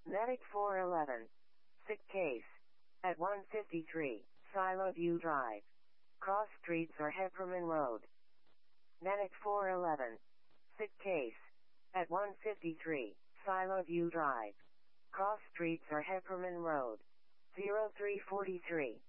Medic 411. Sick case. At 153, Silo View Drive. Cross streets or Hepperman Road. Medic 411. Sick case. At 153, Silo View Drive. Cross streets or Hepperman Road. 0343.